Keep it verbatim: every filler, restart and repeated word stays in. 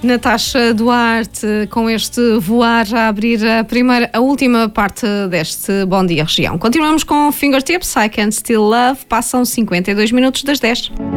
Natasha Duarte, com este voar a abrir a primeira, a última parte deste Bom Dia Região. Continuamos com Fingertips, I Can Still Love, passam cinquenta e dois minutos das dez.